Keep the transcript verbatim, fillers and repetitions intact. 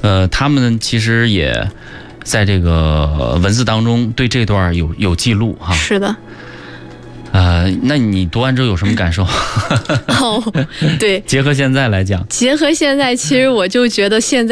呃，他们其实也在这个文字当中对这段有有记录哈。 是的。 呃，那你读完之后有什么感受？ 哦，对， 结合现在来讲， 结合现在，其实我就觉得现在。